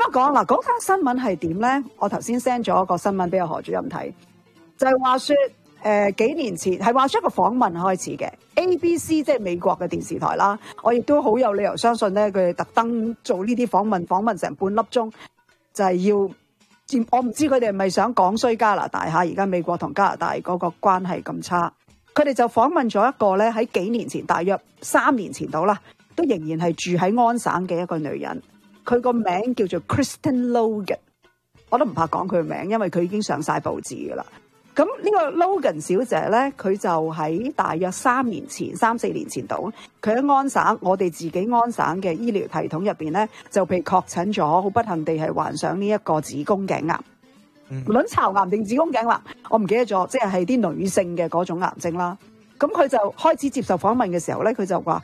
樣講啦，嗰單新聞係點咧？我頭先 send 咗個新聞俾阿何主任睇，就係話說幾年前係話出一個訪問開始嘅 ABC， 即係美國嘅電視台啦。我亦都好有理由相信咧，佢哋特登做呢啲訪問成半粒鐘，就係要我唔知佢哋係咪想講衰加拿大嚇，而家美國同加拿大嗰個關係咁差。佢哋就訪問咗一個咧，喺幾年前，大約3年前到啦，都仍然係住喺安省嘅一個女人。佢個名叫做 Kristen Logan， 我都唔怕講佢個名，因為佢已經上晒報紙噶啦。咁呢個 Logan 小姐咧，佢就喺大約3年前、3、4年前度，佢喺安省，我哋自己安省嘅醫療系統入邊咧，就被確診咗，好不幸地係患上呢一個子宮頸癌。卵巢癌定子宮頸癌，我唔記得咗，即係啲女性嘅嗰種癌症啦。咁佢就開始接受訪問嘅時候咧，佢就話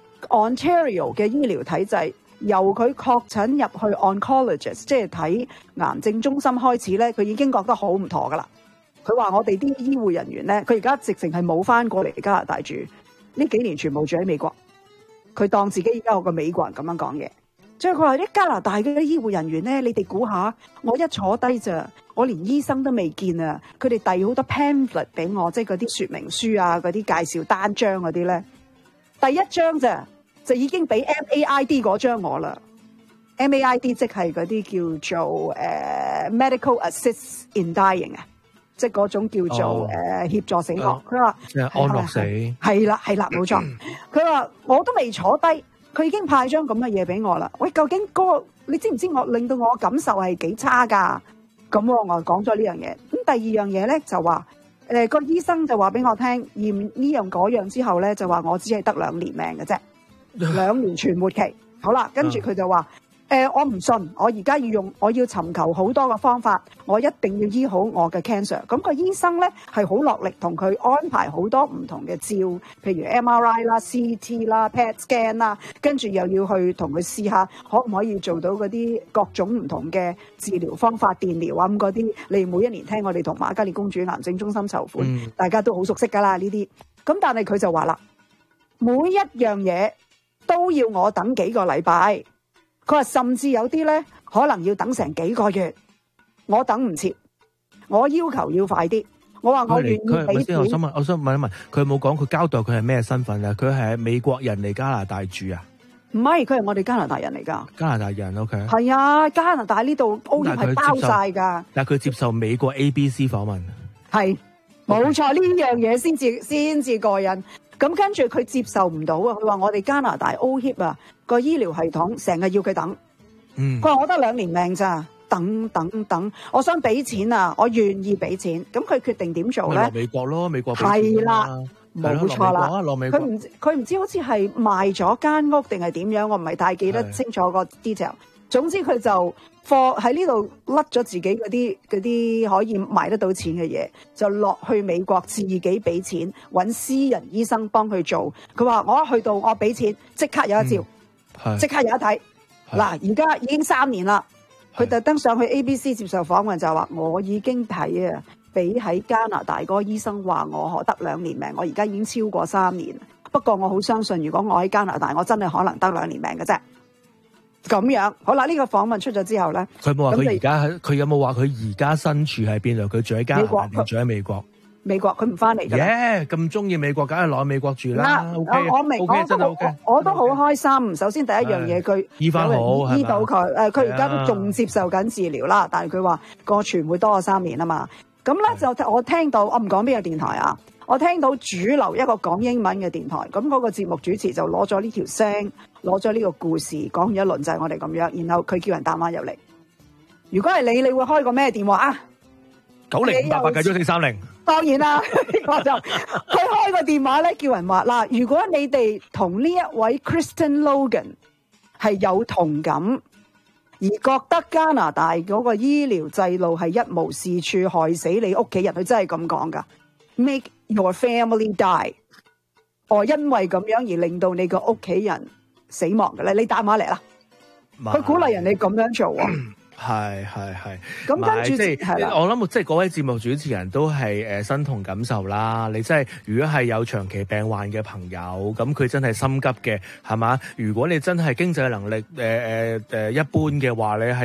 Ontario 嘅醫療體制由佢確診入去 oncologist， 即係睇癌症中心開始咧，佢已經覺得好唔妥噶啦。佢話我哋啲醫護人員咧，佢而家直情係冇翻過嚟加拿大住，呢幾年全部住喺美國。佢當自己而家係個美國人咁樣講嘢。即係佢話啲加拿大嘅醫護人員咧，你哋估下，我一坐低咋，我連醫生都未見啊！佢哋遞好多 pamphlet 俾我，即係嗰啲說明書啊，嗰啲介紹單張嗰啲咧，第一張咋就已經俾 MAID 嗰張我啦。MAID 即係嗰啲叫做medical assist in dying 啊，即係嗰種叫做協助死亡。佢話即係安樂死。 係啦冇錯。佢話我都未坐低。佢已經派張咁嘅嘢俾我啦。喂，究竟嗰個你知唔知我令到我感受係幾差㗎？咁我講咗呢樣嘢。咁第二樣嘢咧就話，個醫生就話俾我聽，驗呢樣嗰樣之後咧就話我只係得2年命嘅啫，2年存活期。好啦，跟住佢就話。我唔信，我而家我要尋求好多嘅方法，我一定要醫好我嘅 cancer。咁個醫生咧係好落力同佢安排好多唔同嘅照，譬如 MRI 啦、CT 啦、PET scan 啦，跟住又要去同佢試下可唔可以做到嗰啲各種唔同嘅治療方法、電療啊咁嗰啲。你每一年聽我哋同瑪嘉烈公主癌症中心籌款，大家都好熟悉㗎啦呢啲。咁但係佢就話啦，每一樣嘢都要我等幾個禮拜。佢話甚至有啲咧，可能要等成幾個月，我等唔切，我要求要快啲。我話我願意俾錢。我想問一問， 佢有冇講佢交代佢係咩身份啊？佢係美國人嚟加拿大住啊？ 唔係，佢係我哋加拿大人嚟㗎。 加拿大人 OK。 係啊，加拿大呢度 O 險係包晒㗎。 但係佢接受美國 ABC 訪問。 係，冇錯，呢樣嘢先至過癮。咁跟住佢接受唔到啊！佢話我哋加拿大 O 險啊個醫療系統成日要佢等。佢話我得2年命咋，等，我想俾錢啊，我願意俾錢。咁佢決定點做咧？落美國咯，美國係啦，冇錯啦。佢唔知好似係賣咗間屋定係點樣，我唔係太記得清楚個 detail。總之佢就喺呢度甩咗自己嗰啲可以買得到錢嘅嘢，就落去美國自己俾錢揾私人醫生幫佢做。佢話我一去到我俾錢即刻有一照，即刻有一睇。嗱，而家已經3年啦，佢特登上去 ABC 接受訪問就話我已經睇啊，比喺加拿大嗰個醫生話我得2年命，我而家已經超過3年。不過我好相信，如果我喺加拿大，我真係可能得2年命嘅啫。咁樣好啦，呢個訪問出咗之後咧， 佢冇話佢有冇話佢而家身處喺邊度？佢住喺加拿大定住喺美國？ 美國，佢唔翻嚟嘅。 咁中意美國，梗係攞美國住啦。 我明，我都好開心。首先第一樣嘢，佢醫翻好， 醫到佢。佢而家都仲接受緊治療啦。但係佢話個存活多過3年啊嘛。咁咧就我聽到，我唔講邊個電台啊。我聽到主流一個講英文嘅電台，咁嗰個節目主持就攞咗呢條聲，攞咗呢個故事，講完一輪就係我哋咁樣，然後佢叫人打返入嚟。如果係你會開個咩電話啊？905889咗430。當然啦，我就佢開個電話咧，叫人話嗱，如果你哋同呢一位 Kristen Logan 係有同感，而覺得加拿大嗰個醫療制度係一無是處，害死你屋企人，佢真係咁講㗎。Make your family die， 因為咁樣而令到你個屋企人死亡嘅咧，你打馬嚟啦！佢鼓勵人哋咁樣做啊！ 係。 咁跟住我諗即係嗰位節目主持人都係身同感受啦。你真係如果係有長期病患嘅朋友，咁佢真係心急嘅，係嘛？如果你真係經濟能力一般嘅話，你係